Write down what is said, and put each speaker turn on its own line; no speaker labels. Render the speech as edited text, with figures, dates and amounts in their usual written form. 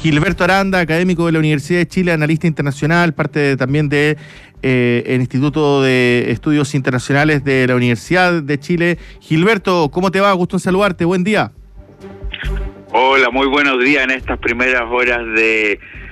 Gilberto Aranda, académico de la Universidad de Chile, analista internacional, también de el Instituto de Estudios Internacionales de la Universidad de Chile. Gilberto, ¿cómo te va? Gusto en saludarte. Buen día.
Hola, muy buenos días en estas primeras horas de